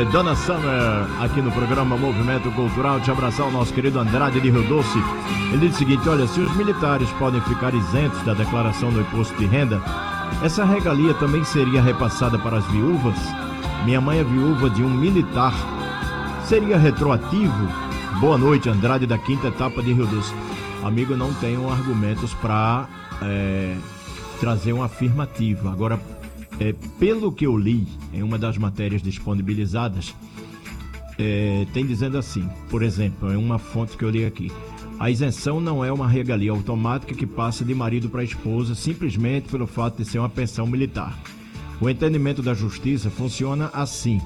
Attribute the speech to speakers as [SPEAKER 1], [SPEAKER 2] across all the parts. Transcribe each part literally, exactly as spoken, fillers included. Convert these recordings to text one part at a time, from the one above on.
[SPEAKER 1] É, Dona Summer, aqui no programa Movimento Cultural, te abraçar o nosso querido Andrade de Rio Doce. Ele diz o seguinte: olha, se os militares podem ficar isentos da declaração do imposto de renda, essa regalia também seria repassada para as viúvas? Minha mãe é viúva de um militar. Seria retroativo? Boa noite, Andrade da quinta etapa de Rio Doce. Amigo, não tenho argumentos para é, trazer uma afirmativa. Agora, é, pelo que eu li em uma das matérias disponibilizadas, é, tem dizendo assim, por exemplo, em uma fonte que eu li aqui: a isenção não é uma regalia automática que passa de marido para esposa simplesmente pelo fato de ser uma pensão militar. O entendimento da justiça funciona assim: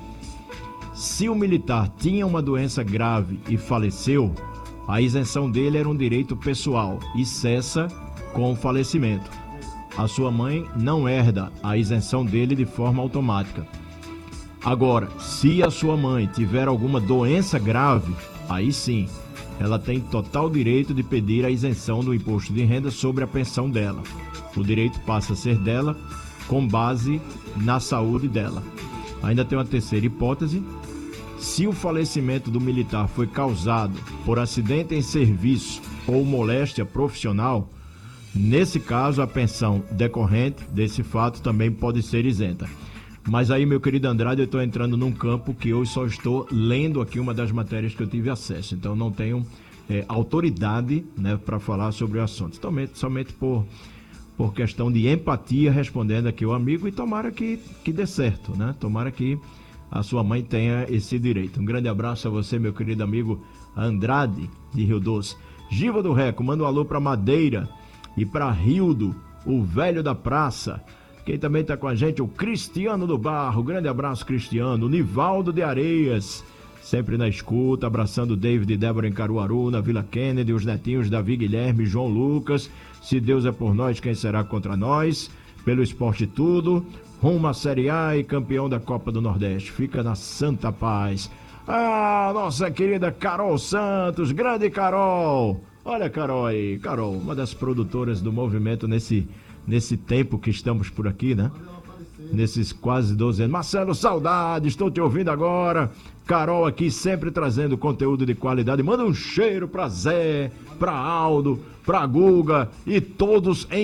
[SPEAKER 1] se o militar tinha uma doença grave e faleceu, a isenção dele era um direito pessoal e cessa com o falecimento. A sua mãe não herda a isenção dele de forma automática. Agora, se a sua mãe tiver alguma doença grave, aí sim, ela tem total direito de pedir a isenção do imposto de renda sobre a pensão dela. O direito passa a ser dela com base na saúde dela. Ainda tem uma terceira hipótese: se o falecimento do militar foi causado por acidente em serviço ou moléstia profissional, nesse caso a pensão decorrente desse fato também pode ser isenta. Mas aí, meu querido Andrade, eu estou entrando num campo que eu só estou lendo aqui uma das matérias que eu tive acesso, então não tenho é, autoridade, né, para falar sobre o assunto, somente, somente por, por questão de empatia, respondendo aqui o amigo, e tomara que, que dê certo, né? Tomara que a sua mãe tenha esse direito. Um grande abraço a você, meu querido amigo Andrade de Rio Doce. Giva do Reco, manda um alô para Madeira e para Rildo, o velho da praça. Quem também está com a gente, o Cristiano do Barro. Grande abraço, Cristiano. O Nivaldo de Areias, sempre na escuta, abraçando o David e Débora em Caruaru, na Vila Kennedy, os netinhos Davi, Guilherme e João Lucas. Se Deus é por nós, quem será contra nós? Pelo esporte tudo, rumo à Série A e campeão da Copa do Nordeste. Fica na santa paz. Ah, nossa querida Carol Santos, grande Carol. Olha, Carol aí, Carol, uma das produtoras do movimento nesse, nesse tempo que estamos por aqui, né? Nesses quase doze anos. Marcelo, saudade, estou te ouvindo agora. Carol aqui sempre trazendo conteúdo de qualidade. Manda um cheiro pra Zé, pra Aldo, pra Guga e todos em